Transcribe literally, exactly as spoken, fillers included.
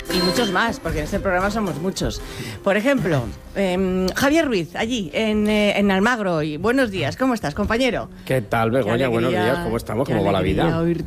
Y muchos más, porque en este programa somos muchos. Por ejemplo, eh, Javier Ruiz, allí, en, eh, en Almagro. Y buenos días, ¿cómo estás, compañero? ¿Qué tal, Begoña? Buenos días, ¿cómo estamos? ¿Cómo va la vida? Oírte.